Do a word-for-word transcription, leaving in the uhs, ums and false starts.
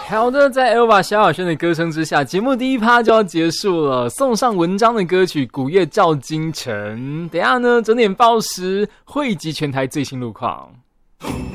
好的，在 Elva 萧亚轩的歌声之下，节目第一趴就要结束了。送上文章的歌曲《古月照京城》，等一下呢整点报时汇集全台最新路况。